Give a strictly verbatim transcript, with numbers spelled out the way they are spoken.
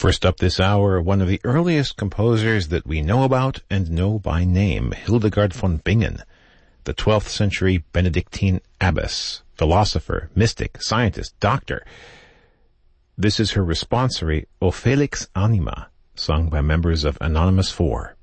First up this hour, one of the earliest composers that we know about and know by name, Hildegard von Bingen, the twelfth century Benedictine abbess, philosopher, mystic, scientist, doctor. This is her responsory, O Felix Anima, sung by members of Anonymous Four.